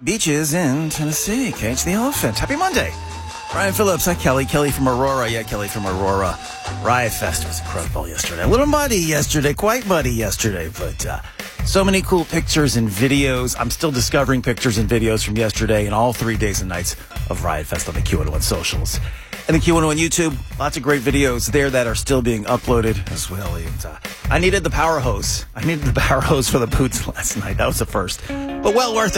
beaches in Tennessee. Cage the Elephant. Happy Monday. Ryan Phillips. Hi, Kelly. Kelly from Aurora. Yeah, Kelly from Aurora. Riot Fest was incredible yesterday. A little muddy yesterday. Quite muddy yesterday. But so many cool pictures and videos. I'm still discovering pictures and videos from yesterday and all 3 days and nights of Riot Fest on the Q101 socials. And the Q101 YouTube, lots of great videos there that are still being uploaded as well. And, I needed the power hose. I needed the power hose for the boots last night. That was the first. But well worth it.